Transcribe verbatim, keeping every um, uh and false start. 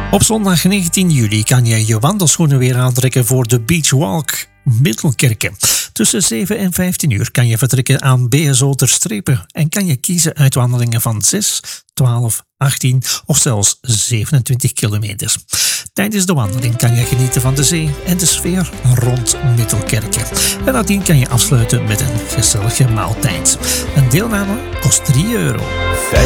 Op zondag negentien juli kan je je wandelschoenen weer aantrekken voor de Beach Walk Middelkerke. Tussen zeven en vijftien uur kan je vertrekken aan B S O Ter Strepe en kan je kiezen uit wandelingen van zes, twaalf, achttien of zelfs zevenentwintig kilometer. Tijdens de wandeling kan je genieten van de zee en de sfeer rond Middelkerke. En nadien kan je afsluiten met een gezellige maaltijd. Een deelname kost drie euro.